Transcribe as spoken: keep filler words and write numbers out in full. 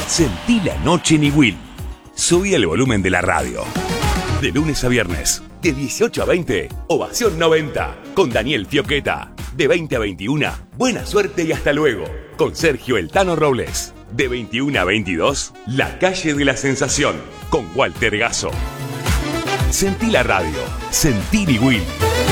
Sentí la noche en Will. Subí el volumen de la radio. De lunes a viernes, de dieciocho a veinte, Ovación noventa, con Daniel Fioqueta. De veinte a veintiuno, buena suerte y hasta luego, con Sergio El Tano Robles. De veintiuno a veintidós, La Calle de la Sensación, con Walter Gasso. Sentí la radio, sentí Will.